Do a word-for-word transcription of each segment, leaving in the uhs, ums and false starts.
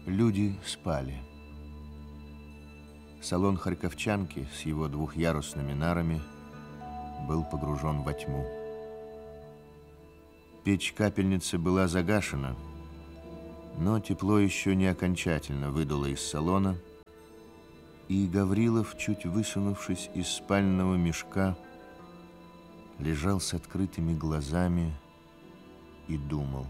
Люди спали. Салон харьковчанки с его двухъярусными нарами был погружен во тьму. Печь капельницы была загашена, но тепло еще не окончательно выдуло из салона, и Гаврилов, чуть высунувшись из спального мешка, лежал с открытыми глазами и думал.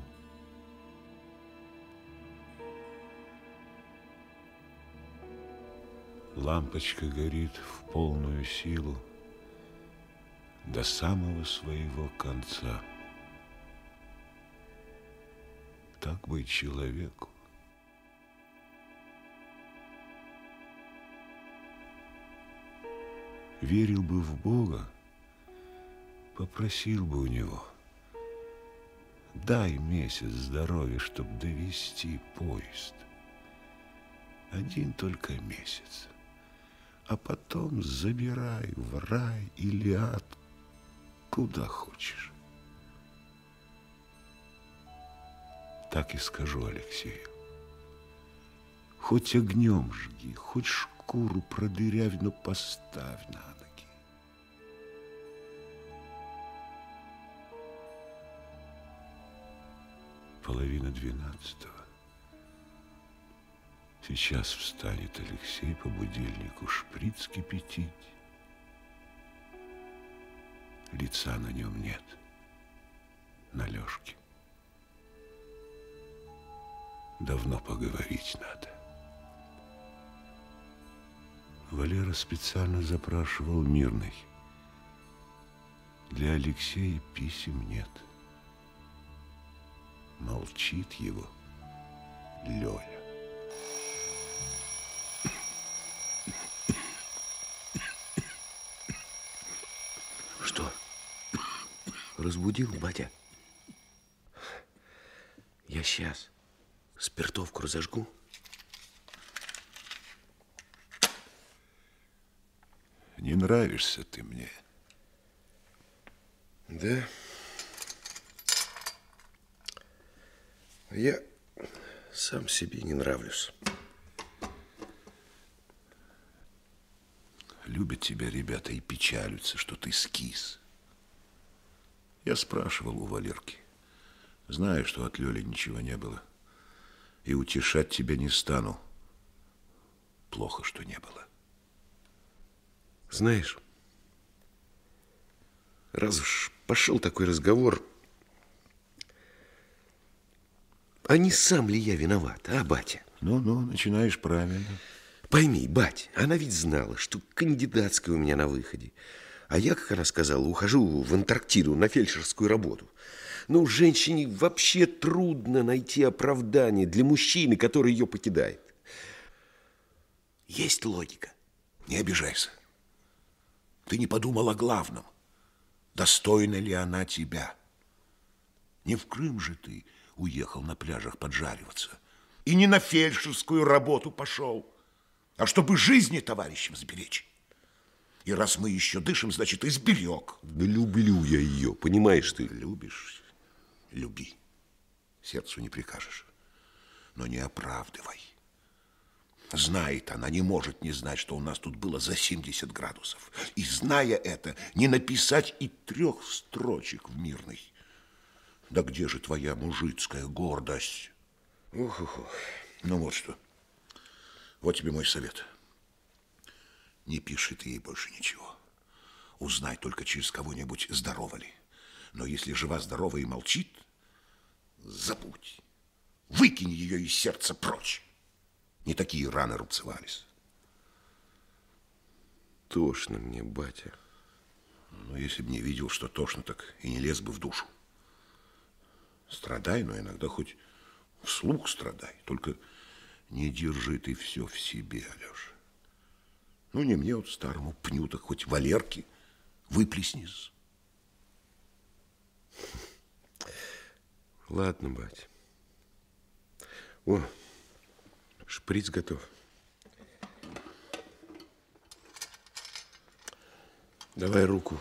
Лампочка горит в полную силу до самого своего конца. Так быть человеку. Верил бы в Бога, попросил бы у Него: дай месяц здоровья, чтоб довести поезд. Один только месяц. А потом забирай в рай или ад, куда хочешь. Так и скажу Алексею. Хоть огнем жги, хоть шкуру продырявь, но поставь на ноги. Половина двенадцатого. Сейчас встанет Алексей по будильнику шприц кипятить. Лица на нем нет, на Лёшке. Давно поговорить надо. Валера специально запрашивал мирный. Для Алексея писем нет. Молчит его Лёля. Что? Разбудил, батя? Я сейчас спиртовку разожгу. Не нравишься ты мне. Да. Я сам себе не нравлюсь. Любят тебя ребята и печалятся, что ты скис. Я спрашивал у Валерки. Знаю, что от Лёли ничего не было. И утешать тебя не стану. Плохо, что не было. Знаешь, раз уж пошел такой разговор, а не сам ли я виноват, а, батя? Ну-ну, начинаешь правильно. Пойми, бать, она ведь знала, что кандидатская у меня на выходе. А я, как она сказала, ухожу в Антарктиду на фельдшерскую работу. Ну, женщине вообще трудно найти оправдание для мужчины, который ее покидает. Есть логика. Не обижайся. Ты не подумал о главном. Достойна ли она тебя? Не в Крым же ты уехал на пляжах поджариваться. И не на фельдшерскую работу пошел, а чтобы жизни товарищам сберечь. И раз мы еще дышим, значит, и сберег. Да люблю я ее, понимаешь ты? Любишь, люби. Сердцу не прикажешь. Но не оправдывай. Знает она, не может не знать, что у нас тут было за семьдесят градусов. И, зная это, не написать и трех строчек в мирной. Да где же твоя мужицкая гордость? Ух, ух, ух. Ну вот что. Вот тебе мой совет. Не пиши ты ей больше ничего. Узнай только через кого-нибудь, здорова ли. Но если жива-здорова и молчит, забудь. Выкинь ее из сердца прочь. Не такие раны рубцевались. Тошно мне, батя. Ну, если бы не видел, что тошно, так и не лез бы в душу. Страдай, но иногда хоть вслух страдай. Только не держи ты все в себе, Алеша. Ну, не мне вот старому пню, так хоть Валерке выплесни. Ладно, бать. О, шприц готов. Давай руку.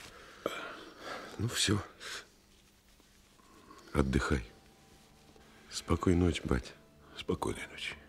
Ну, все. Отдыхай. Спокойной ночи, бать. Спокойной ночи.